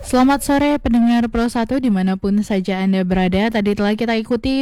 Selamat sore pendengar Pro 1 dimanapun saja Anda berada. Tadi telah kita ikuti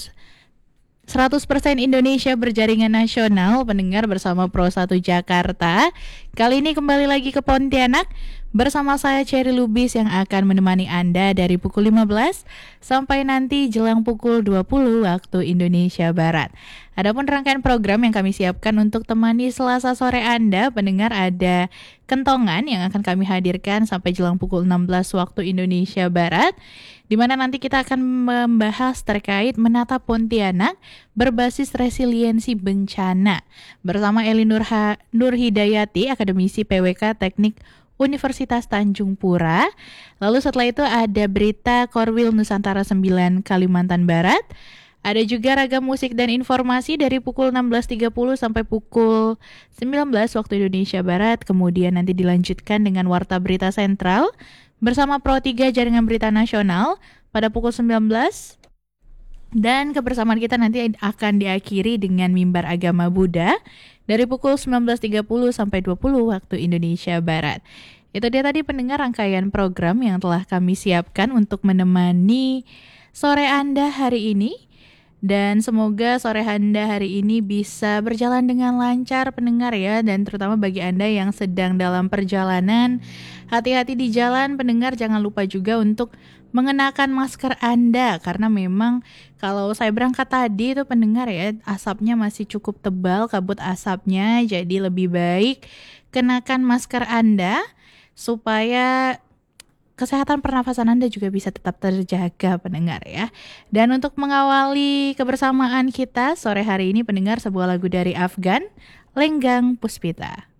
100% Indonesia berjaringan nasional pendengar bersama Pro 1 Jakarta. Kali ini kembali lagi ke Pontianak bersama saya Cherry Lubis yang akan menemani Anda dari pukul 15 sampai nanti jelang pukul 20 waktu Indonesia Barat. Adapun rangkaian program yang kami siapkan untuk temani Selasa sore Anda, pendengar, ada kentongan yang akan kami hadirkan sampai jelang pukul 16 waktu Indonesia Barat, di mana nanti kita akan membahas terkait menata Pontianak berbasis resiliensi bencana bersama Eli Nur Hidayati, akademisi PWK Teknik Universitas Tanjung Pura. Lalu setelah itu ada berita Korwil Nusantara 9 Kalimantan Barat. Ada juga ragam musik dan informasi dari pukul 16.30 sampai pukul 19 waktu Indonesia Barat. Kemudian nanti dilanjutkan dengan Warta Berita Sentral bersama Pro 3 Jaringan Berita Nasional pada pukul 19. Dan kebersamaan kita nanti akan diakhiri dengan Mimbar Agama Buddha dari pukul 19.30 sampai 20 waktu Indonesia Barat. Itu dia tadi pendengar rangkaian program yang telah kami siapkan untuk menemani sore Anda hari ini. Dan semoga sore Anda hari ini bisa berjalan dengan lancar pendengar ya. Dan terutama bagi Anda yang sedang dalam perjalanan, hati-hati di jalan pendengar. Jangan lupa juga untuk mengenakan masker Anda, karena memang kalau saya berangkat tadi itu pendengar ya, asapnya masih cukup tebal, kabut asapnya. Jadi lebih baik kenakan masker Anda supaya kesehatan pernafasan Anda juga bisa tetap terjaga pendengar ya. Dan untuk mengawali kebersamaan kita sore hari ini pendengar, sebuah lagu dari Afgan, Lenggang Puspita.